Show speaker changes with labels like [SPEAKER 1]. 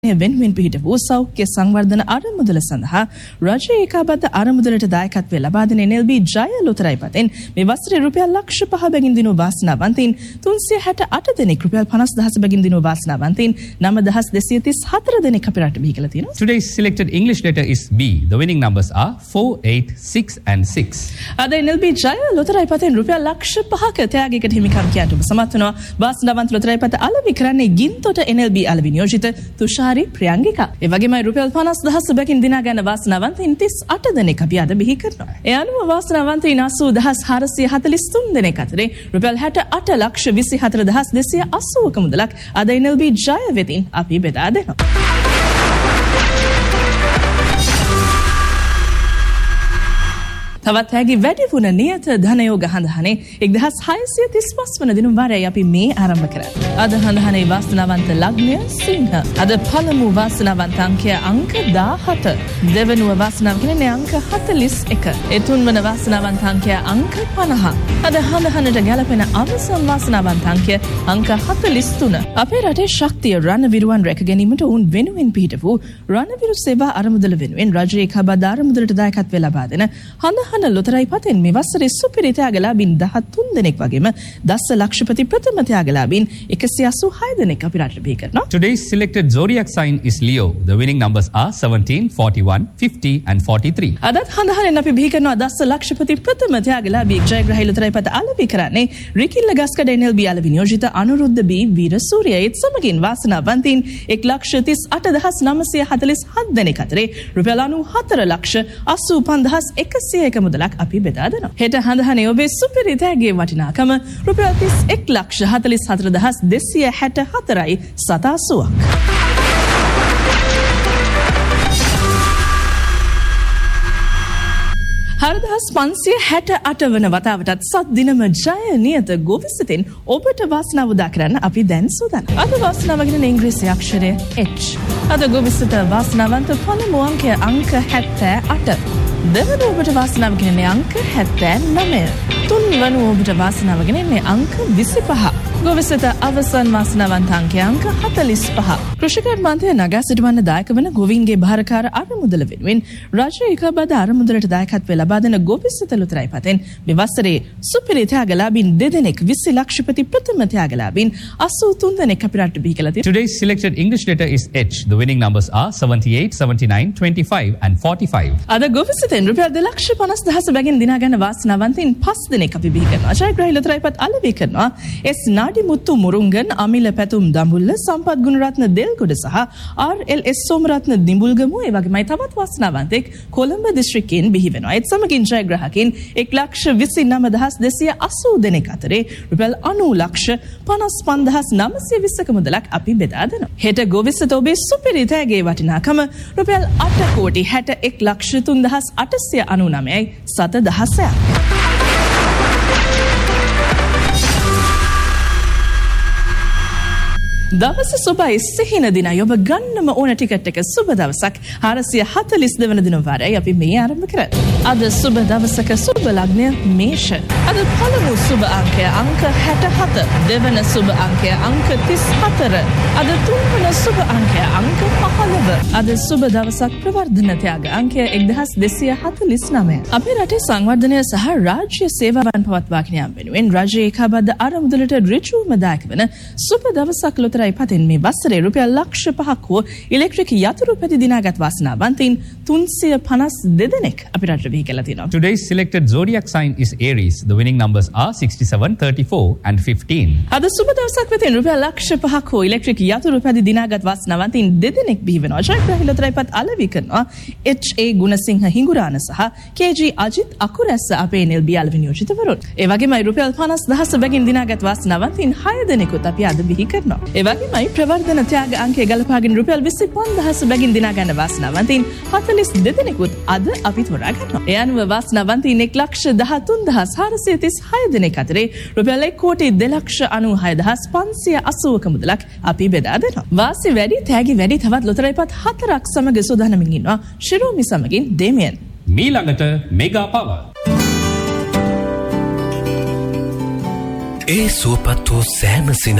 [SPEAKER 1] වෙනුවෙන් පිහිට වූ සෞඛ්‍ය සංවර්ධන අරමුදල සඳහා රජයේ ඒකාබද්ධ අරමුදලට දායකත්වය ලබා දෙන NLB ජය ලොතරැයි පතෙන් මේ වසරේ රුපියල් ලක්ෂ 5 බැගින් දිනු වාසනාවන්තයින් 368 දෙනෙක් රුපියල් 50,000 බැගින් දිනු වාසනාවන්තයින් 9234 දෙනෙක් අපේ රට බිහි කළා තියෙනවා.
[SPEAKER 2] Today's selected English letter is B. The winning numbers are 4, 8, 6 and 6.
[SPEAKER 1] අද NLB ජය ලොතරැයි පතෙන් රුපියල් ලක්ෂ 5ක ත්‍යාගයකට හිමිකම් කියන්ට ඔබ සමත් වෙනවා. වාසනාවන්ත ලොතරැයි පත අලෙවි කරන්නේ ගින්තොට NLB අලෙවි නියෝජිත තුෂාරි ප්‍රියංගිකා. ඒ වගේම රුපියල් 50,000 බැගින් දිනා ගන්න වාසනාවන්තයින් 38 දෙනෙක් අපි අද බිහි කරනවා. ඒ අනුව වාසනාවන්තයින් 80443 දෙනෙක් අතරේ රුපියල් 68,24,280ක මුදලක් අද NLB ජය වෙතින් අපි බෙදා දෙනවා. තවත් හැකි වැඩි වුණ නියත ධනයෝග හඳහනේ 1635 වන දින වාරයයි අපි මේ ආරම්භ කරන්නේ. අද හඳහනේ වාසනාවන්ත ලග්නය සිංහ. අද පළමු වාසනාවන්ත අංකය අංක 17. දෙවනුව වාසනාවන්ත අංක 41. ඒ තුන්වන වාසනාවන්ත අංකය අංක 50. අද හඳහනට ගැලපෙන අවසන් වාසනාවන්ත අංකය අංක 43. අපේ රටේ ශක්තිය රණවිරුවන් රැක ගැනීමට උන් වෙනුවෙන් පිහිට වූ රණවිරු සේවා අරමුදල වෙනුවෙන් රජයේ ඒකාබද්ධ අරමුදලට දායකත්වය ලබා දෙන හන ලොතරැයි පතෙන් මේ වසරේ සුපිරි ත්‍යාගලාභීන් 13 දෙනෙක් වගේම දස ලක්ෂපති ප්‍රථම ත්‍යාගලාභීන් 186 දෙනෙක් අපි රටට බිහි කරනවා.
[SPEAKER 2] Today's selected zodiac sign is Leo. The winning numbers are 17, 41, 50 and 43.
[SPEAKER 1] අදත් හඳහනෙන් අපි බිහි කරනවා දස ලක්ෂපති ප්‍රථම ත්‍යාගලාභී ජයග්‍රහී ලොතරැයි පත අලෙවි කරන්නේ රිකිල්ල ගස්කඩ NLB අලෙවි නියෝජිත අනුරුද්ධ බී වීරසූරිය. ඒත් සමගින් වාසනාවන්තයින් 1,38,947 දෙනෙක් අතරේ රුපියල් 94,85,101 මුදලක් අපි බෙදා දෙනවා. හෙට හඳහනේ ඔබේ සුපිරි තෑගයේ වටිනාකම රුපියල් 31,44,264යි 87ක්. හරදහස් 568 වන වතාවටත් සත් දිනම ජය නියත ගොවිසිතින් ඔබට වාසනාව උදා කරන්න අපි දැන් සූදානම්. අද වාසනාව ගෙන ඉංග්‍රීසි අක්ෂරය H. අද ගොවිසිත වාසනාවන්ත පළමු අංකය අංක 78. දෙවන ඔබට වාසනාව ගෙනන්නේ අංක 79. තුන්වන ඔබට වාසනාව ගෙනන්නේ අංක 25. ගොවිසත අවසන් වාසනාවන්ත අංකය අංක 45. කෘෂිකර්මාන්තය නගා සිටවන්න දායක වන ගොවීන්ගේ භාරකාර අරමුදල වෙනුවෙන් රජයේ ඒකාබද්ධ අරමුදලට දායකත්වය ලබා දෙන ගොවිසත ලොතරැයි පතෙන් මේ වසරේ සුපිරි ත්‍යාගලාභීන් 2 දෙනෙක් 20 ලක්ෂපති ප්‍රථම ත්‍යාගලාභීන් 83 දෙනෙක් අපි රට බිහි කළා තියෙනවා.
[SPEAKER 2] Today's selected English letter is H. The winning numbers are 78, 79, 25 and 45.
[SPEAKER 1] අද ගොවිසතෙන් රුපියල් 2,50,000 බැගින් දිනා ගන්න වාසනාවන්තයින් 5 දෙනෙක් අපි බිහි කරනවා. ජයග්‍රහී ලොතරැයි පත අලෙවි කරනවා. S. මුත්තු මුරුංගන් අමිල පැතුම් දඹුල්ල සම්පත් ගුණරත්න දෙල්ගොඩ සහ RLS සෝමරත්න දිඹුල්ගමු ඒ වගේමයි තවත් වාසනාවන්තෙක් කොළඹ දිස්ත්‍රික්කයෙන් බිහි වෙනවා. ඒත් සමගින් ජයග්‍රාහකයින් 1,29,280 දෙනෙක් අතරේ රුපියල් 90,55,920ක මුදලක් අපි බෙදා දෙනවා. හෙට ගොවිසත ඔබේ සුපිරි තෑගයේ වටිනාකම රුපියල් 8,61,03,899යි 7,10ක්. දවස සුබයි සිහින දිනයි ඔබ ගන්නම ඕන ටිකට් එක සුබ දවසක් 442 වන දින වාරයයි අපි මේ ආරම්භ කරන්නේ. අද සුබ දවසක සුබ ලග්නය මේෂ. අද පළමු සුබ අංකය අංක 67. දෙවන සුබ අංකය අංක 34. අද තුන්වන සුබ අංකය අංක 15. අද සුබ දවසක් ප්‍රවර්ධන ත්‍යාග අංකය 1249. අපේ රටේ සංවර්ධනය සහ රාජ්‍ය සේවාවන් පවත්වාගෙන යාම වෙනුවෙන් රජයේ ඒකාබද්ධ අරමුදලට ඍජුවම දායක වන සුබ දවසක් ලොතරැයි පතෙන් මේ වසරේ රුපියල් ලක්ෂ 5ක් වූ ඉලෙක්ට්‍රික් යතුරු පැති දිනාගත් වාසනාවන්තයින් 352 දෙනෙක් අපි රටට බිහි කළා තියෙනවා.
[SPEAKER 2] Today's selected zodiac sign is Aries. The winning numbers are 67, 34 and 15.
[SPEAKER 1] අද සුබ දවසක් වෙතින් රුපියල් ලක්ෂ 5ක් වූ ඉලෙක්ට්‍රික් යතුරු පැති දිනාගත් වාසනාවන්තයින් 2 දෙනෙක් බිහි වෙනවා. ජයග්‍රහී ලොතරැයි පත අලෙවි කරනවා HA ගුණසිංහ හිඟුරාන සහ KG අජිත් අකුරැස්ස අපේ NLB අලෙවි නියෝජිතවරුන්. ඒ වගේමයි රුපියල් 50,000 බැගින් දිනාගත් වාසනාවන්තයින් 6 දෙනෙකුත් අපි අද බිහි කරනවා. ඒ වගේමයි ප්‍රවර්ධන ත්‍යාග අංකය ගලපාගෙන රුපියල් 25,000 බැගින් දිනා ගන්න වාසනාවන්තයින් 42 දෙනෙකුත් අද අපි තෝරා ගන්නවා. ඒ අනුව වාසනාවන්තයින් 1,13,436 දෙනෙක් අතරේ රුපියල් 1,96,580ක මුදලක් අපි බෙදා දෙනවා. වාසි වැඩි තෑගි වැඩි තවත් ලොතරැයි පත් 4ක් සමග සූදානමින් ඉන්නවා ශිරෝමි සමගින් දෙමියන්.
[SPEAKER 2] මීළඟට මෙගා පවර්.
[SPEAKER 3] ඒ සුවපත් වූ සෑම සින